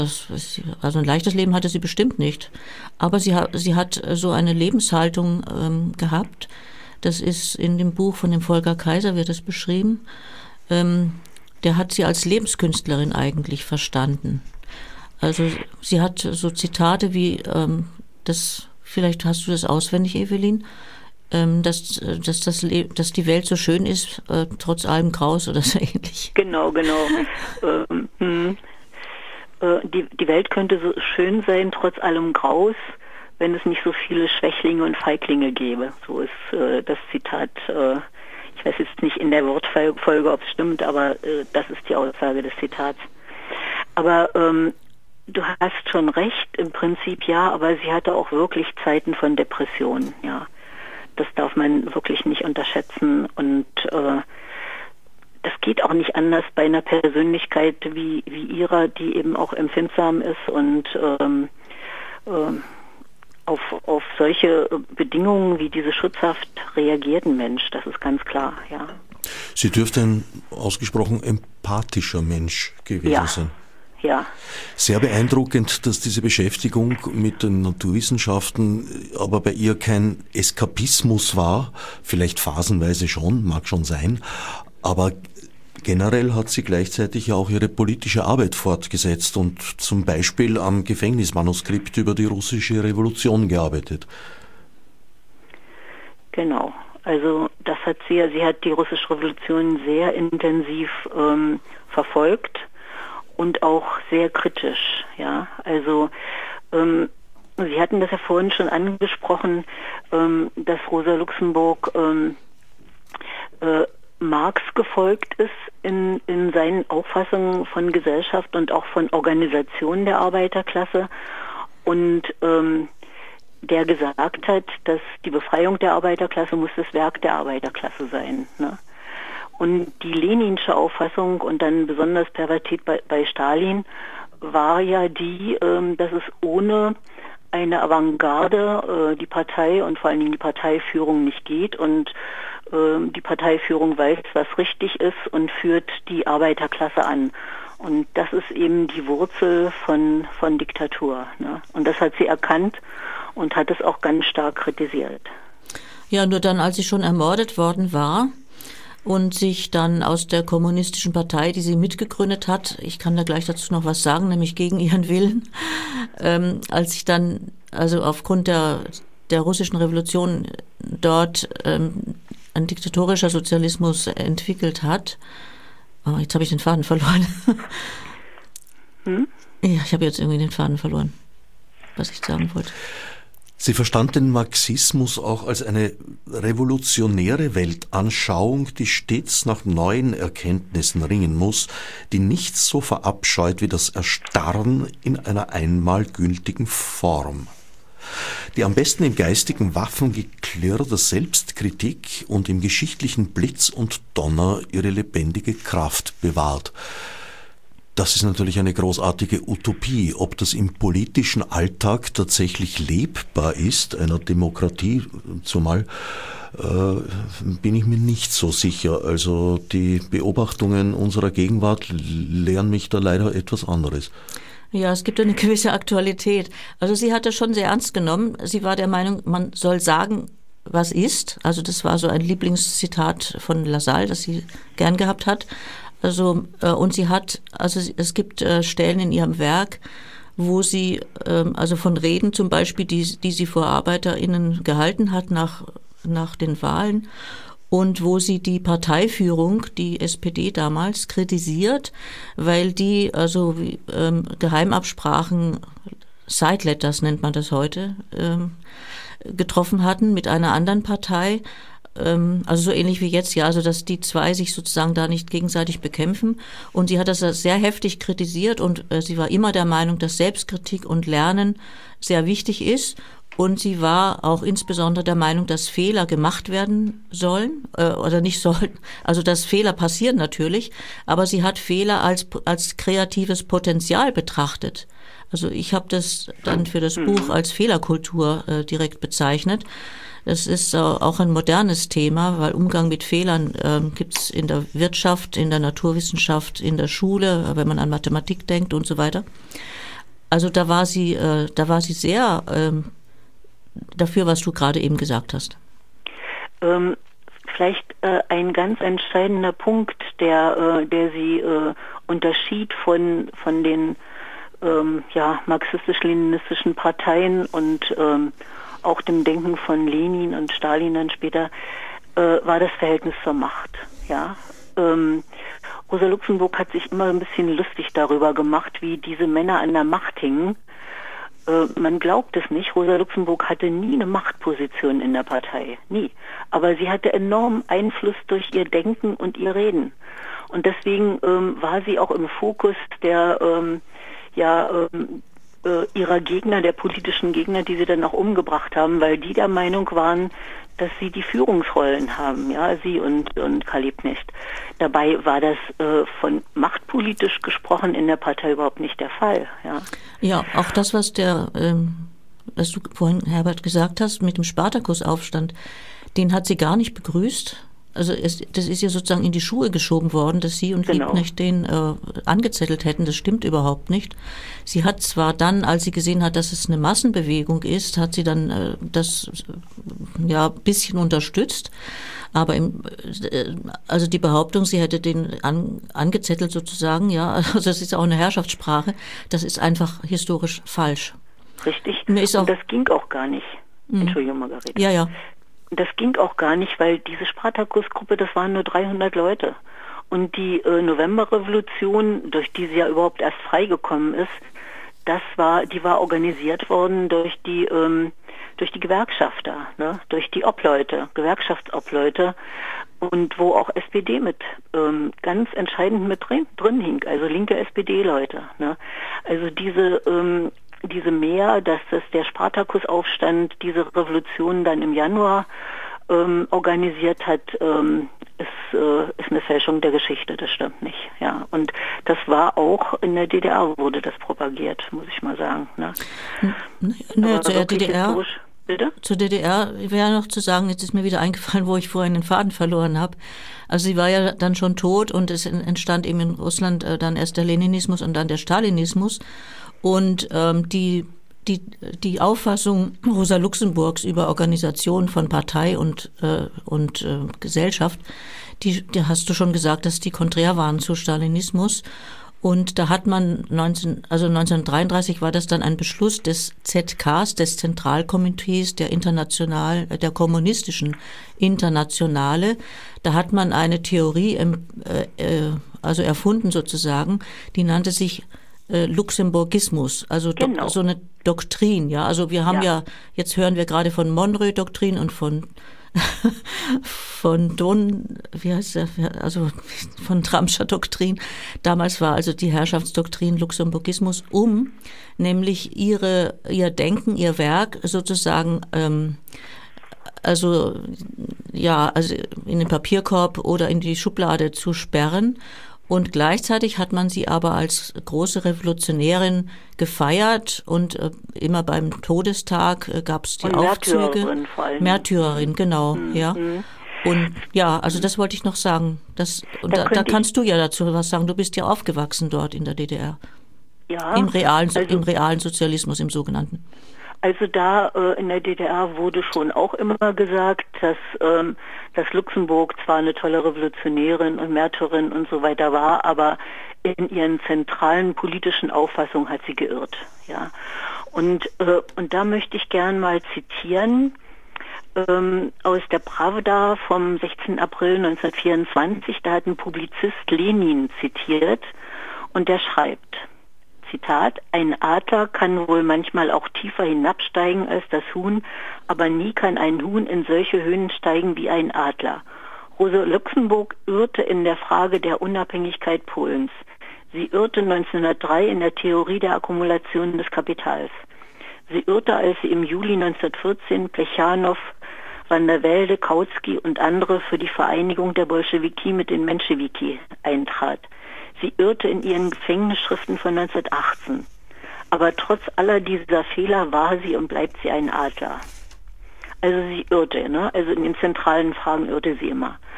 also ein leichtes Leben hatte sie bestimmt nicht. Aber sie hat so eine Lebenshaltung gehabt. Das ist in dem Buch von dem Volker Kaiser wird es beschrieben. Der hat sie als Lebenskünstlerin eigentlich verstanden. Also sie hat so Zitate wie vielleicht hast du das auswendig, Evelyn, dass die Welt so schön ist, trotz allem Graus oder so ähnlich. Genau. Die Welt könnte so schön sein, trotz allem Graus, wenn es nicht so viele Schwächlinge und Feiglinge gäbe. So ist das Zitat. Ich weiß jetzt nicht in der Wortfolge, ob es stimmt, aber das ist die Aussage des Zitats. Aber du hast schon recht, im Prinzip ja, aber sie hatte auch wirklich Zeiten von Depressionen, ja. Das darf man wirklich nicht unterschätzen und das geht auch nicht anders bei einer Persönlichkeit wie ihrer, die eben auch empfindsam ist und auf solche Bedingungen wie diese Schutzhaft reagiert ein Mensch, das ist ganz klar, ja. Sie dürfte ein ausgesprochen empathischer Mensch gewesen sein. Ja. Sehr beeindruckend, dass diese Beschäftigung mit den Naturwissenschaften aber bei ihr kein Eskapismus war, vielleicht phasenweise schon, mag schon sein, aber generell hat sie gleichzeitig auch ihre politische Arbeit fortgesetzt und zum Beispiel am Gefängnismanuskript über die russische Revolution gearbeitet. Genau, also das hat sie hat die russische Revolution sehr intensiv verfolgt und auch sehr kritisch, ja, also Sie hatten das ja vorhin schon angesprochen, dass Rosa Luxemburg Marx gefolgt ist in seinen Auffassungen von Gesellschaft und auch von Organisation der Arbeiterklasse und der gesagt hat, dass die Befreiung der Arbeiterklasse muss das Werk der Arbeiterklasse sein, ne? Und die leninsche Auffassung und dann besonders pervertiert bei Stalin war ja die, dass es ohne eine Avantgarde die Partei und vor allen Dingen die Parteiführung nicht geht und die Parteiführung weiß, was richtig ist und führt die Arbeiterklasse an. Und das ist eben die Wurzel von Diktatur, ne? Und das hat sie erkannt und hat es auch ganz stark kritisiert. Ja, nur dann, als sie schon ermordet worden war und sich dann aus der kommunistischen Partei, die sie mitgegründet hat, ich kann da gleich dazu noch was sagen, nämlich gegen ihren Willen, als sich dann, also aufgrund der russischen Revolution dort ein diktatorischer Sozialismus entwickelt hat. Oh, jetzt habe ich den Faden verloren. Ja, ich habe jetzt irgendwie den Faden verloren, was ich sagen wollte. Sie verstand den Marxismus auch als eine revolutionäre Weltanschauung, die stets nach neuen Erkenntnissen ringen muss, die nichts so verabscheut wie das Erstarren in einer einmal gültigen Form, die am besten im geistigen Waffengeklirr der Selbstkritik und im geschichtlichen Blitz und Donner ihre lebendige Kraft bewahrt. Das ist natürlich eine großartige Utopie. Ob das im politischen Alltag tatsächlich lebbar ist, einer Demokratie zumal, bin ich mir nicht so sicher. Also die Beobachtungen unserer Gegenwart lehren mich da leider etwas anderes. Ja, es gibt eine gewisse Aktualität. Also sie hat das schon sehr ernst genommen. Sie war der Meinung, man soll sagen, was ist. Also das war so ein Lieblingszitat von Lassalle, das sie gern gehabt hat. Also und sie hat, also es gibt Stellen in ihrem Werk, wo sie also von Reden zum Beispiel, die sie vor ArbeiterInnen gehalten hat nach den Wahlen und wo sie die Parteiführung, die SPD damals, kritisiert, weil die also Geheimabsprachen, Side Letters nennt man das heute, getroffen hatten mit einer anderen Partei. Also so ähnlich wie jetzt, ja, also dass die zwei sich sozusagen da nicht gegenseitig bekämpfen. Und sie hat das sehr heftig kritisiert und sie war immer der Meinung, dass Selbstkritik und Lernen sehr wichtig ist. Und sie war auch insbesondere der Meinung, dass Fehler gemacht werden sollen oder nicht sollten. Also dass Fehler passieren natürlich, aber sie hat Fehler als kreatives Potenzial betrachtet. Also ich habe das dann für das Buch als Fehlerkultur direkt bezeichnet. Das ist auch ein modernes Thema, weil Umgang mit Fehlern gibt's in der Wirtschaft, in der Naturwissenschaft, in der Schule, wenn man an Mathematik denkt und so weiter. Also da war sie sehr dafür, was du gerade eben gesagt hast. Vielleicht ein ganz entscheidender Punkt, der sie unterschied von den marxistisch-leninistischen Parteien und auch dem Denken von Lenin und Stalin dann später, war das Verhältnis zur Macht. Ja. Rosa Luxemburg hat sich immer ein bisschen lustig darüber gemacht, wie diese Männer an der Macht hingen. Man glaubt es nicht, Rosa Luxemburg hatte nie eine Machtposition in der Partei, nie. Aber sie hatte enormen Einfluss durch ihr Denken und ihr Reden. Und deswegen war sie auch im Fokus ihrer Gegner, der politischen Gegner, die sie dann auch umgebracht haben, weil die der Meinung waren, dass sie die Führungsrollen haben, ja, sie und Karl Liebknecht. Dabei war das von machtpolitisch gesprochen in der Partei überhaupt nicht der Fall, ja. Ja, auch das, was was du vorhin, Herbert, gesagt hast, mit dem Spartakusaufstand, den hat sie gar nicht begrüßt. Also das ist ja sozusagen in die Schuhe geschoben worden, dass sie und Liebknecht den angezettelt hätten. Das stimmt überhaupt nicht. Sie hat zwar dann, als sie gesehen hat, dass es eine Massenbewegung ist, hat sie dann das ein bisschen unterstützt. Aber also die Behauptung, sie hätte den angezettelt sozusagen, ja, also das ist auch eine Herrschaftssprache, das ist einfach historisch falsch. Richtig. Und das ging auch gar nicht. Entschuldigung, Margarete. Ja. Das ging auch gar nicht, weil diese Spartakus-Gruppe, das waren nur 300 Leute. Und die Novemberrevolution, durch die sie ja überhaupt erst freigekommen ist, die war organisiert worden durch die Gewerkschafter, ne? Durch die Obleute, Gewerkschaftsobleute, und wo auch SPD mit ganz entscheidend mit drin hing, also linke SPD-Leute. Ne? Also diese Mehr, dass der Spartakusaufstand diese Revolution dann im Januar organisiert hat, ist eine Fälschung der Geschichte, das stimmt nicht. Ja, und das war auch in der DDR, wurde das propagiert, muss ich mal sagen. Ne? Zur DDR, bitte? Zur DDR wäre noch zu sagen, jetzt ist mir wieder eingefallen, wo ich vorhin den Faden verloren habe. Also sie war ja dann schon tot und es entstand eben in Russland dann erst der Leninismus und dann der Stalinismus. Und die Auffassung Rosa Luxemburgs über Organisation von Partei und Gesellschaft, die hast du schon gesagt, dass die konträr waren zu Stalinismus. Und da hat man 1933 war das dann ein Beschluss des ZKs, des Zentralkomitees der kommunistischen Internationale. Da hat man eine Theorie erfunden sozusagen, die nannte sich Luxemburgismus, also so eine Doktrin, ja. Also wir haben jetzt hören wir gerade von Monroe-Doktrin und von von Gramsci'scher Doktrin. Damals war also die Herrschaftsdoktrin Luxemburgismus, nämlich ihr Denken, ihr Werk sozusagen also in den Papierkorb oder in die Schublade zu sperren. Und gleichzeitig hat man sie aber als große Revolutionärin gefeiert und immer beim Todestag gab es die Aufzüge. Märtyrerin, genau, ja. Und also das wollte ich noch sagen. Da kannst du ja dazu was sagen. Du bist ja aufgewachsen dort in der DDR. Ja. Im realen Sozialismus, im sogenannten. Also da in der DDR wurde schon auch immer gesagt, dass Luxemburg zwar eine tolle Revolutionärin und Märtyrerin und so weiter war, aber in ihren zentralen politischen Auffassungen hat sie geirrt. Ja. Und da möchte ich gern mal zitieren aus der Pravda vom 16. April 1924. Da hat ein Publizist Lenin zitiert und der schreibt, Zitat, ein Adler kann wohl manchmal auch tiefer hinabsteigen als das Huhn, aber nie kann ein Huhn in solche Höhen steigen wie ein Adler. Rosa Luxemburg irrte in der Frage der Unabhängigkeit Polens. Sie irrte 1903 in der Theorie der Akkumulation des Kapitals. Sie irrte, als sie im Juli 1914 Plechanow, Van der Velde, Kautsky und andere für die Vereinigung der Bolschewiki mit den Menschewiki eintrat. Sie irrte in ihren Gefängnisschriften von 1918. Aber trotz aller dieser Fehler war sie und bleibt sie ein Adler. Also sie irrte, ne? Also in den zentralen Fragen irrte sie immer.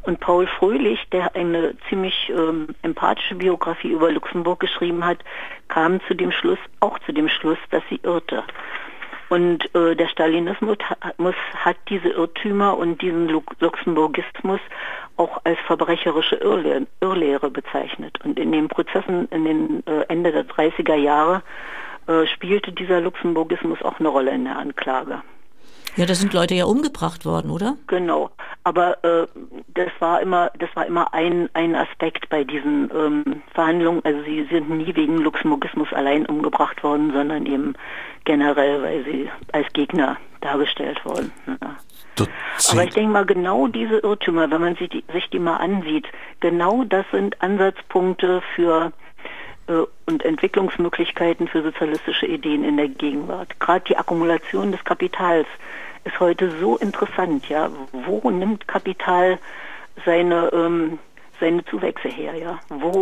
Und Paul Fröhlich, der eine ziemlich empathische Biografie über Luxemburg geschrieben hat, kam zu dem Schluss, dass sie irrte. Und der Stalinismus hat diese Irrtümer und diesen Luxemburgismus auch als verbrecherische Irrlehre bezeichnet. Und in den Prozessen in den Ende der 30er Jahre spielte dieser Luxemburgismus auch eine Rolle in der Anklage. Ja, da sind Leute ja umgebracht worden, oder? Genau, aber das war immer ein Aspekt bei diesen Verhandlungen. Also sie sind nie wegen Luxemburgismus allein umgebracht worden, sondern eben generell, weil sie als Gegner dargestellt wurden. Ja. Aber ich denke mal, genau diese Irrtümer, wenn man sich die mal ansieht, genau das sind Ansatzpunkte für und Entwicklungsmöglichkeiten für sozialistische Ideen in der Gegenwart. Gerade die Akkumulation des Kapitals ist heute so interessant, ja. Wo nimmt Kapital seine Zuwächse her, ja?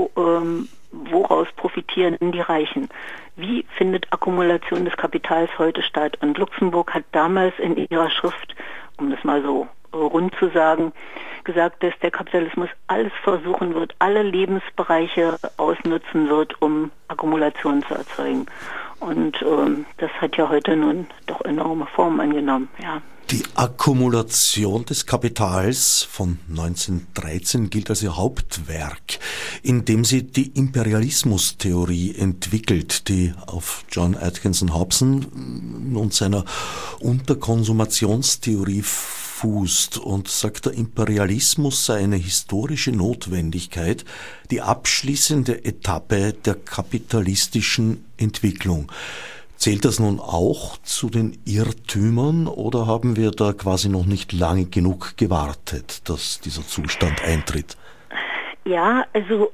Woraus profitieren die Reichen? Wie findet Akkumulation des Kapitals heute statt? Und Luxemburg hat damals in ihrer Schrift, um das mal so rund zu sagen, gesagt, dass der Kapitalismus alles versuchen wird, alle Lebensbereiche ausnutzen wird, um Akkumulation zu erzeugen. Und das hat ja heute nun doch enorme Formen angenommen, ja. Die Akkumulation des Kapitals von 1913 gilt als ihr Hauptwerk, in dem sie die Imperialismustheorie entwickelt, die auf John Atkinson Hobson und seiner Unterkonsumationstheorie fußt und sagt, der Imperialismus sei eine historische Notwendigkeit, die abschließende Etappe der kapitalistischen Entwicklung. Zählt das nun auch zu den Irrtümern oder haben wir da quasi noch nicht lange genug gewartet, dass dieser Zustand eintritt? Ja, also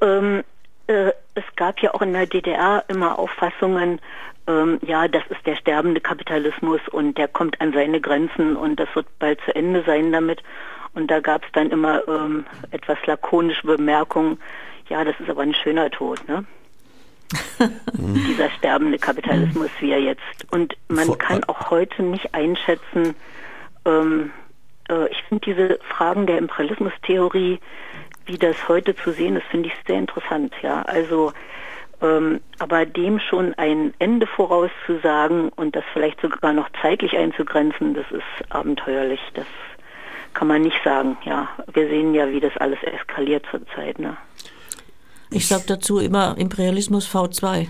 es gab ja auch in der DDR immer Auffassungen, ja, das ist der sterbende Kapitalismus und der kommt an seine Grenzen und das wird bald zu Ende sein damit. Und da gab es dann immer etwas lakonische Bemerkungen, ja, das ist aber ein schöner Tod, ne? Dieser sterbende Kapitalismus, wie er jetzt. Und man kann auch heute nicht einschätzen, ich finde diese Fragen der Imperialismustheorie, wie das heute zu sehen ist, finde ich sehr interessant, ja. Also, aber dem schon ein Ende vorauszusagen und das vielleicht sogar noch zeitlich einzugrenzen, das ist abenteuerlich. Das kann man nicht sagen, ja. Wir sehen ja, wie das alles eskaliert zurzeit, ne? Ich sage dazu immer Imperialismus V2.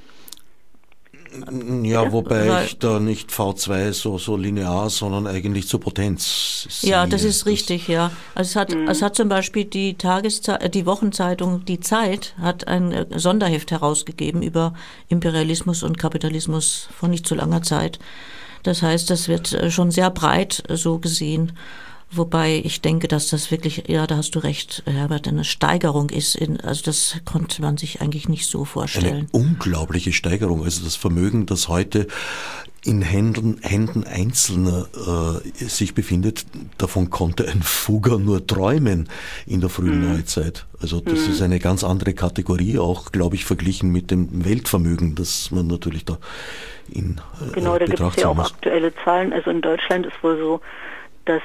Ja, wobei ich da nicht V2 so linear, sondern eigentlich zur Potenz sehe. Ja, das ist richtig, ja. Also es hat zum Beispiel die Wochenzeitung Die Zeit hat ein Sonderheft herausgegeben über Imperialismus und Kapitalismus vor nicht so langer Zeit. Das heißt, das wird schon sehr breit so gesehen. Wobei ich denke, dass das wirklich, ja, da hast du recht, Herbert, eine Steigerung ist. Also das konnte man sich eigentlich nicht so vorstellen. Eine unglaubliche Steigerung. Also das Vermögen, das heute in Händen Einzelner sich befindet, davon konnte ein Fugger nur träumen in der frühen Neuzeit. Also das ist eine ganz andere Kategorie, auch, glaube ich, verglichen mit dem Weltvermögen, das man natürlich da in Genau, da gibt es ja auch muss. aktuelle Zahlen. Also in Deutschland ist wohl so, dass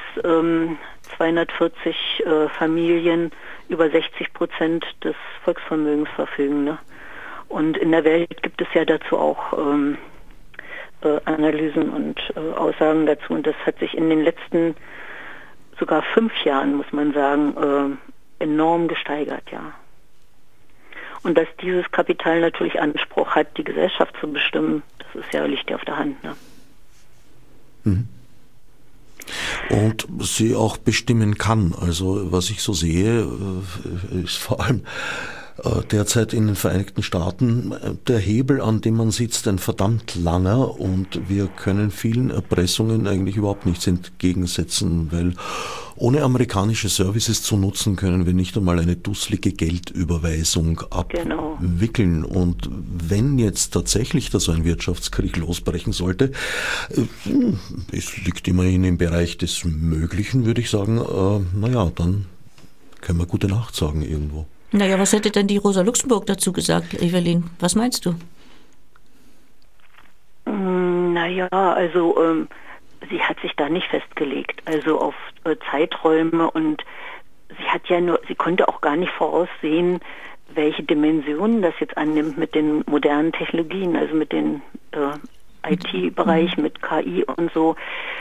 240 Familien über 60% des Volksvermögens verfügen. Ne? Und in der Welt gibt es ja dazu auch Analysen und Aussagen dazu. Und das hat sich in den letzten sogar 5 Jahren, muss man sagen, enorm gesteigert, ja. Und dass dieses Kapital natürlich Anspruch hat, die Gesellschaft zu bestimmen, das ist ja, liegt ja auf der Hand. Ne? Mhm. Und sie auch bestimmen kann. Also was ich so sehe, ist vor allem derzeit in den Vereinigten Staaten der Hebel, an dem man sitzt, ein verdammt langer und wir können vielen Erpressungen eigentlich überhaupt nichts entgegensetzen, weil ohne amerikanische Services zu nutzen, können wir nicht einmal eine dusselige Geldüberweisung abwickeln. Und wenn jetzt tatsächlich da so ein Wirtschaftskrieg losbrechen sollte, es liegt immerhin im Bereich des Möglichen, würde ich sagen, dann können wir gute Nacht sagen irgendwo. Naja, was hätte denn die Rosa Luxemburg dazu gesagt, Evelyn? Was meinst du? Naja, also sie hat sich da nicht festgelegt, also auf Zeiträume und sie konnte auch gar nicht voraussehen, welche Dimensionen das jetzt annimmt mit den modernen Technologien, also mit den IT-Bereich, mit KI und so.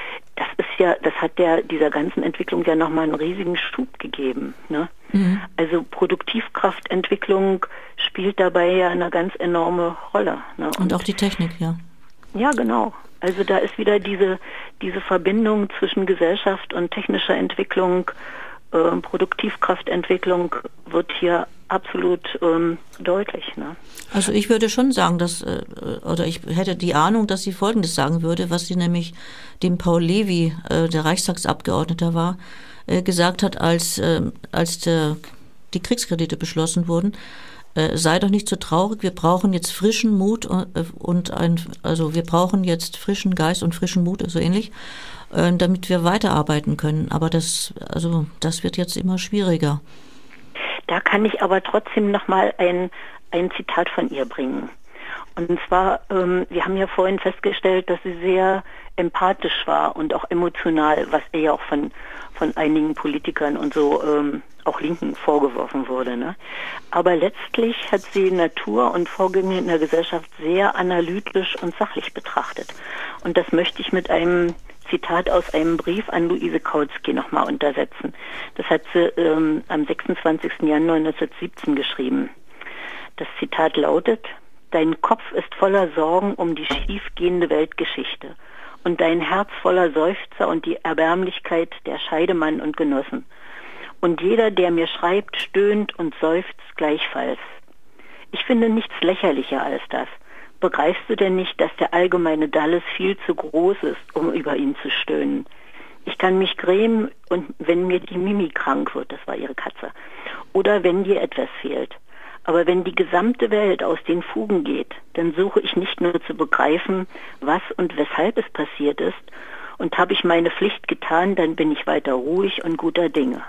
Das hat dieser ganzen Entwicklung ja nochmal einen riesigen Schub gegeben. Ne? Mhm. Also Produktivkraftentwicklung spielt dabei ja eine ganz enorme Rolle. Ne? Und auch die Technik, ja. Ja, genau. Also da ist wieder diese Verbindung zwischen Gesellschaft und technischer Entwicklung, Produktivkraftentwicklung wird hier absolut deutlich. Ne? Also ich würde schon sagen, oder ich hätte die Ahnung, dass sie Folgendes sagen würde, was sie nämlich dem Paul Levy, der Reichstagsabgeordneter war, gesagt hat, als die Kriegskredite beschlossen wurden. Sei doch nicht so traurig, wir brauchen jetzt frischen Mut also wir brauchen jetzt frischen Geist und frischen Mut, so ähnlich, damit wir weiterarbeiten können. Aber das wird jetzt immer schwieriger. Da kann ich aber trotzdem nochmal ein Zitat von ihr bringen. Und zwar, wir haben ja vorhin festgestellt, dass sie sehr empathisch war und auch emotional, was ihr ja auch von einigen Politikern und so auch Linken vorgeworfen wurde. Ne? Aber letztlich hat sie Natur und Vorgänge in der Gesellschaft sehr analytisch und sachlich betrachtet. Und das möchte ich mit einem Zitat aus einem Brief an Luise Kautsky nochmal untersetzen. Das hat sie am 26. Januar 1917 geschrieben. Das Zitat lautet: Dein Kopf ist voller Sorgen um die schiefgehende Weltgeschichte und dein Herz voller Seufzer und die Erbärmlichkeit der Scheidemann und Genossen. Und jeder, der mir schreibt, stöhnt und seufzt gleichfalls. Ich finde nichts lächerlicher als das. Begreifst du denn nicht, dass der allgemeine Dalles viel zu groß ist, um über ihn zu stöhnen? Ich kann mich grämen, und wenn mir die Mimi krank wird, das war ihre Katze, oder wenn dir etwas fehlt. Aber wenn die gesamte Welt aus den Fugen geht, dann suche ich nicht nur zu begreifen, was und weshalb es passiert ist, und habe ich meine Pflicht getan, dann bin ich weiter ruhig und guter Dinge.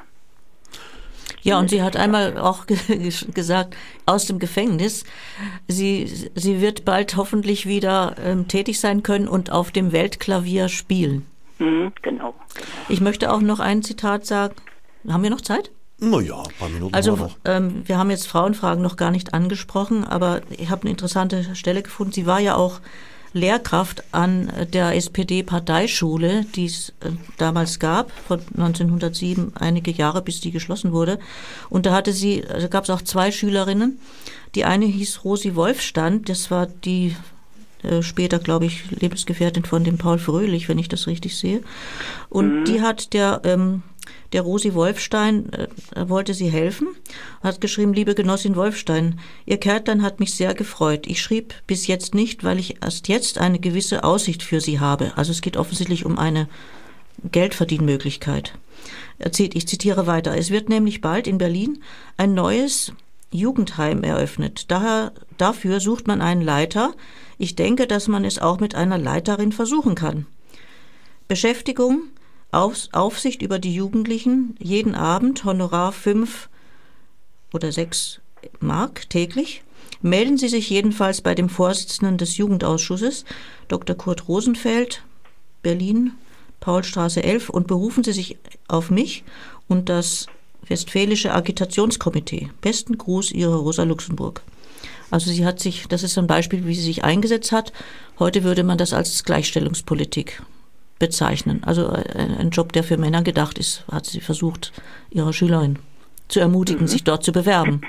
Ja, und sie hat einmal auch gesagt, aus dem Gefängnis, sie wird bald hoffentlich wieder tätig sein können und auf dem Weltklavier spielen. Genau. Ich möchte auch noch ein Zitat sagen. Haben wir noch Zeit? Naja, ein paar Minuten Also noch. Wir haben jetzt Frauenfragen noch gar nicht angesprochen, aber ich habe eine interessante Stelle gefunden. Sie war ja auch Lehrkraft an der SPD-Parteischule, die es damals gab, von 1907, einige Jahre, bis die geschlossen wurde. Und da gab es auch 2 Schülerinnen. Die eine hieß Rosi Wolfstand, das war die später, glaube ich, Lebensgefährtin von dem Paul Fröhlich, wenn ich das richtig sehe. Und die hat der Rosi Wolfstein wollte sie helfen, hat geschrieben: Liebe Genossin Wolfstein, Ihr Kärtlein hat mich sehr gefreut. Ich schrieb bis jetzt nicht, weil ich erst jetzt eine gewisse Aussicht für Sie habe. Also es geht offensichtlich um eine Geldverdienmöglichkeit. Ich zitiere weiter: Es wird nämlich bald in Berlin ein neues Jugendheim eröffnet. Dafür sucht man einen Leiter. Ich denke, dass man es auch mit einer Leiterin versuchen kann. Beschäftigung, Aufsicht über die Jugendlichen, jeden Abend, Honorar 5 oder 6 Mark täglich. Melden Sie sich jedenfalls bei dem Vorsitzenden des Jugendausschusses, Dr. Kurt Rosenfeld, Berlin, Paulstraße 11, und berufen Sie sich auf mich und das Westfälische Agitationskomitee. Besten Gruß, Ihre Rosa Luxemburg. Also das ist ein Beispiel, wie sie sich eingesetzt hat. Heute würde man das als Gleichstellungspolitik bezeichnen. Also ein Job, der für Männer gedacht ist, hat sie versucht, ihre Schülerin zu ermutigen, sich dort zu bewerben.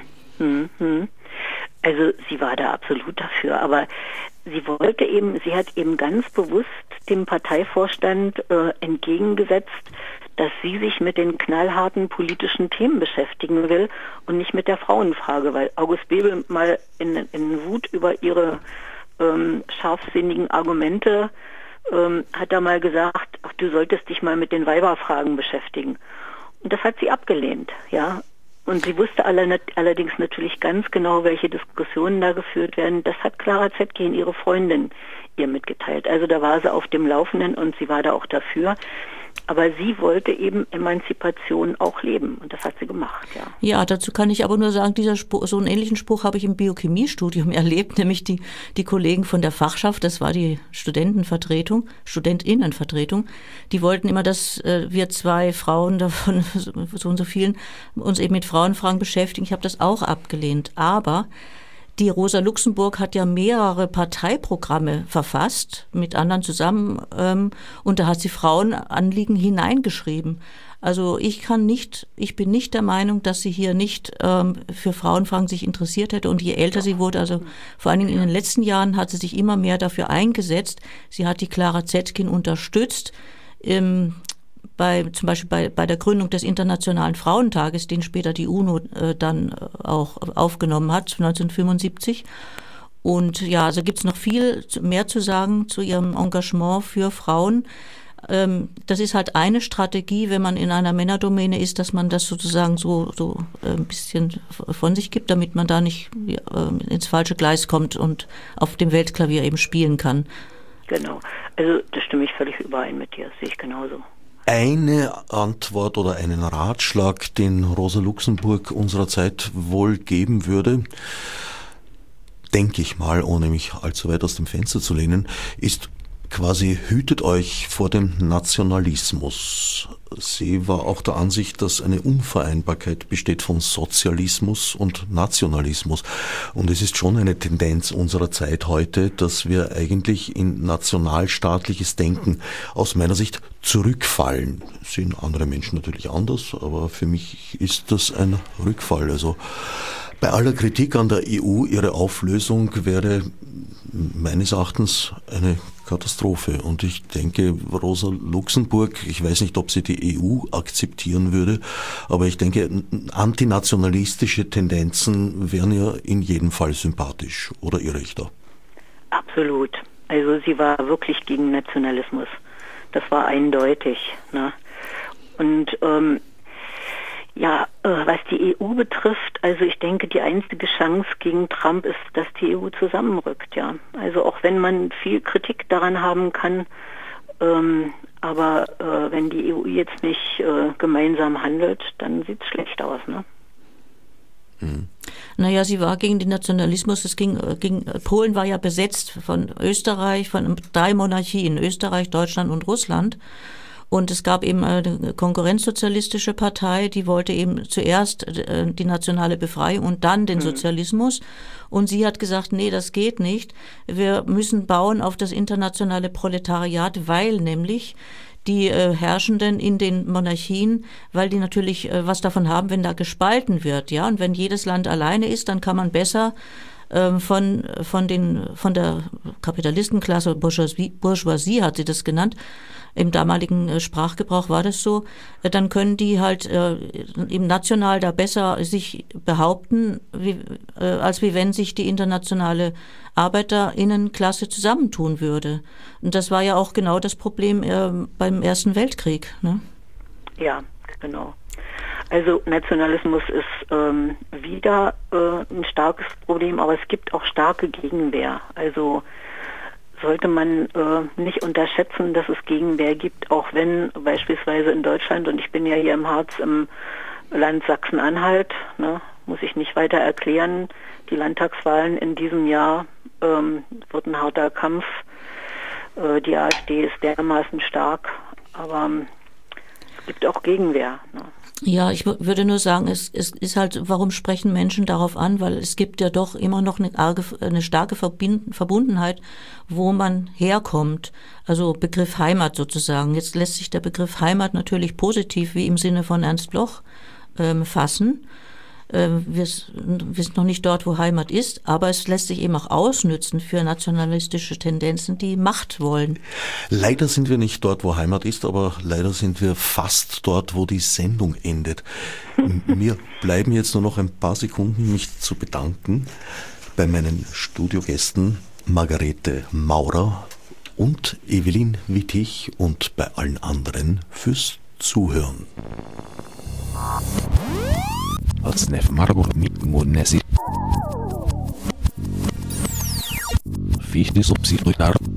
Also sie war da absolut dafür, aber sie hat eben ganz bewusst dem Parteivorstand entgegengesetzt, dass sie sich mit den knallharten politischen Themen beschäftigen will und nicht mit der Frauenfrage, weil August Bebel mal in Wut über ihre scharfsinnigen Argumente hat er mal gesagt, ach, du solltest dich mal mit den Weiberfragen beschäftigen. Und das hat sie abgelehnt, ja. Und sie wusste allerdings natürlich ganz genau, welche Diskussionen da geführt werden. Das hat Clara Zetkin, ihre Freundin, ihr mitgeteilt. Also da war sie auf dem Laufenden und sie war da auch dafür. Aber sie wollte eben Emanzipation auch leben und das hat sie gemacht, ja. Ja, dazu kann ich aber nur sagen, dieser Spruch, so einen ähnlichen Spruch habe ich im Biochemiestudium erlebt, nämlich die Kollegen von der Fachschaft, das war die Studentinnenvertretung, die wollten immer, dass wir zwei Frauen davon, so und so vielen, uns eben mit Frauenfragen beschäftigen. Ich habe das auch abgelehnt, aber die Rosa Luxemburg hat ja mehrere Parteiprogramme verfasst, mit anderen zusammen, und da hat sie Frauenanliegen hineingeschrieben. Also ich bin nicht der Meinung, dass sie hier nicht für Frauenfragen sich interessiert hätte. Und je älter sie wurde, also vor allen Dingen in den letzten Jahren, hat sie sich immer mehr dafür eingesetzt. Sie hat die Clara Zetkin unterstützt, zum Beispiel bei der Gründung des Internationalen Frauentages, den später die UNO dann auch aufgenommen hat, 1975. Und ja, also gibt es noch viel mehr zu sagen zu ihrem Engagement für Frauen. Das ist halt eine Strategie, wenn man in einer Männerdomäne ist, dass man das sozusagen so ein bisschen von sich gibt, damit man da nicht ins falsche Gleis kommt und auf dem Weltklavier eben spielen kann. Genau, also da stimme ich völlig überein mit dir, das sehe ich genauso. Eine Antwort oder einen Ratschlag, den Rosa Luxemburg unserer Zeit wohl geben würde, denke ich mal, ohne mich allzu weit aus dem Fenster zu lehnen, ist quasi: hütet euch vor dem Nationalismus. Sie war auch der Ansicht, dass eine Unvereinbarkeit besteht von Sozialismus und Nationalismus. Und es ist schon eine Tendenz unserer Zeit heute, dass wir eigentlich in nationalstaatliches Denken aus meiner Sicht zurückfallen. Sehen andere Menschen natürlich anders, aber für mich ist das ein Rückfall. Also bei aller Kritik an der EU, ihre Auflösung wäre meines Erachtens eine Katastrophe. Und ich denke, Rosa Luxemburg, ich weiß nicht, ob sie die EU akzeptieren würde, aber ich denke, antinationalistische Tendenzen wären ja in jedem Fall sympathisch. Oder irre ich da? Absolut. Also sie war wirklich gegen Nationalismus. Das war eindeutig. Ne? Und was die EU betrifft, also ich denke, die einzige Chance gegen Trump ist, dass die EU zusammenrückt, ja. Also auch wenn man viel Kritik daran haben kann, aber wenn die EU jetzt nicht gemeinsam handelt, dann sieht es schlecht aus, ne? Mhm. Naja, sie war gegen den Nationalismus. Polen war ja besetzt von Österreich, von 3 Monarchien, Österreich, Deutschland und Russland. Und es gab eben eine konkurrenzsozialistische Partei, die wollte eben zuerst die nationale Befreiung und dann den Sozialismus. Und sie hat gesagt, nee, das geht nicht. Wir müssen bauen auf das internationale Proletariat, weil nämlich die Herrschenden in den Monarchien, weil die natürlich was davon haben, wenn da gespalten wird, ja. Und wenn jedes Land alleine ist, dann kann man besser von der Kapitalistenklasse, Bourgeoisie hat sie das genannt, im damaligen Sprachgebrauch war das so, dann können die halt eben national da besser sich behaupten, als wenn sich die internationale Arbeiterinnenklasse zusammentun würde. Und das war ja auch genau das Problem beim Ersten Weltkrieg, ne? Ja, genau. Also Nationalismus ist wieder ein starkes Problem, aber es gibt auch starke Gegenwehr. Also sollte man nicht unterschätzen, dass es Gegenwehr gibt, auch wenn beispielsweise in Deutschland, und ich bin ja hier im Harz im Land Sachsen-Anhalt, ne, muss ich nicht weiter erklären, die Landtagswahlen in diesem Jahr wird ein harter Kampf. Die AfD ist dermaßen stark, aber es gibt auch Gegenwehr, ne? Ja, ich würde nur sagen, es ist halt, warum sprechen Menschen darauf an? Weil es gibt ja doch immer noch eine starke Verbundenheit, wo man herkommt. Also Begriff Heimat sozusagen. Jetzt lässt sich der Begriff Heimat natürlich positiv, wie im Sinne von Ernst Bloch, fassen. Wir sind noch nicht dort, wo Heimat ist, aber es lässt sich eben auch ausnützen für nationalistische Tendenzen, die Macht wollen. Leider sind wir nicht dort, wo Heimat ist, aber leider sind wir fast dort, wo die Sendung endet. Mir bleiben jetzt nur noch ein paar Sekunden, mich zu bedanken bei meinen Studiogästen Margarete Maurer und Evelyn Wittig und bei allen anderen fürs Zuhören. Odsnev Margot Mitmunesi. Fichtes Obsidruitar.